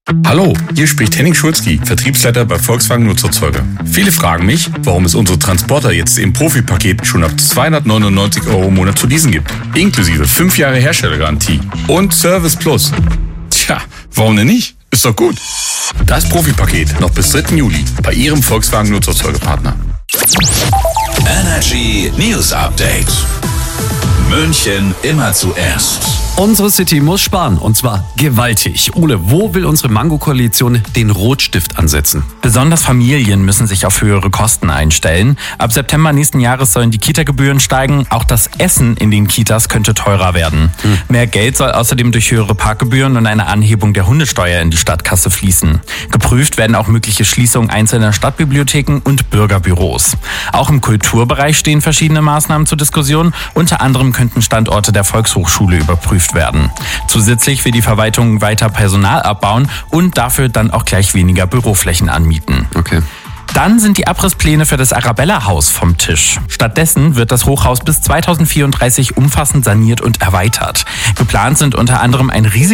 Hallo, hier spricht Henning Schulzki, Vertriebsleiter bei Volkswagen Nutzerzeuger. Viele fragen mich, warum es unsere Transporter jetzt im Profipaket schon ab 299 € im Monat zu leasen gibt. Inklusive 5 Jahre Herstellergarantie und Service Plus. Tja, warum denn nicht? Ist doch gut. Das Profipaket noch bis 3. Juli bei Ihrem Volkswagen Nutzerzeugerpartner. Energy News Update. München immer zuerst. Unsere City muss sparen, und zwar gewaltig. Ole, wo will unsere Mango-Koalition den Rotstift ansetzen? Besonders Familien müssen sich auf höhere Kosten einstellen. Ab September nächsten Jahres sollen die Kita-Gebühren steigen. Auch das Essen in den Kitas könnte teurer werden. Mehr Geld soll außerdem durch höhere Parkgebühren und eine Anhebung der Hundesteuer in die Stadtkasse fließen. Geprüft werden auch mögliche Schließungen einzelner Stadtbibliotheken und Bürgerbüros. Auch im Kulturbereich stehen verschiedene Maßnahmen zur Diskussion. Unter anderem könnten Standorte der Volkshochschule überprüft werden. Zusätzlich will die Verwaltung weiter Personal abbauen und dafür dann auch gleich weniger Büroflächen anmieten. Okay. Dann sind die Abrisspläne für das Arabella-Haus vom Tisch. Stattdessen wird das Hochhaus bis 2034 umfassend saniert und erweitert. Geplant sind unter anderem ein riesiges